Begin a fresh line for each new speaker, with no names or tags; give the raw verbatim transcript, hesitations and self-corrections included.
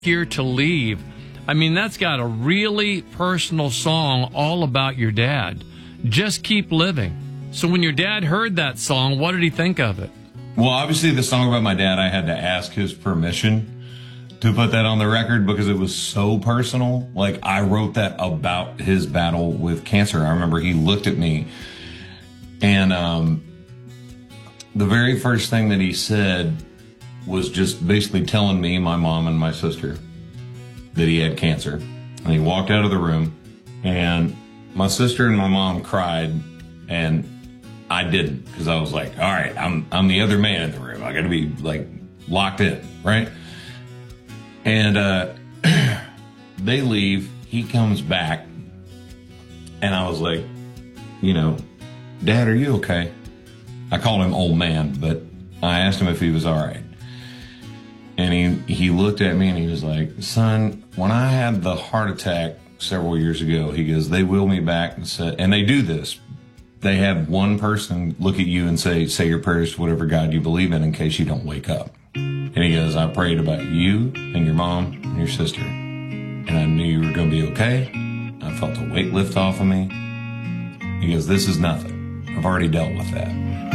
Here to Leave. I mean, that's got a really personal song all about your dad. Just Keep Living. So when your dad heard that song, what did he think of it?
Well, obviously the song about my dad, I had to ask his permission to put that on the record because it was so personal. Like, I wrote that about his battle with cancer. I remember he looked at me and um, the very first thing that he said was just basically telling me, my mom and my sister, that he had cancer. And he walked out of the room, and my sister and my mom cried, and I didn't, because I was like, all right, I'm I'm the other man in the room. I got to be like locked in, right? And uh, they leave. He comes back, and I was like, you know, Dad, are you okay? I called him old man, but I asked him if he was all right. And he, he looked at me and he was like, son, when I had the heart attack several years ago, he goes, they wheeled me back and said, and they do this. They have one person look at you and say, say your prayers to whatever God you believe in in case you don't wake up. And he goes, I prayed about you and your mom and your sister. And I knew you were going to be okay. I felt the weight lift off of me. He goes, this is nothing. I've already dealt with that.